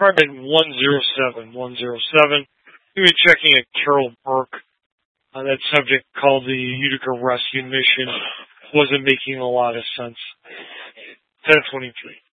Private 107. We were checking at Carol Burke. That subject called the Utica Rescue Mission wasn't making a lot of sense. 10:23.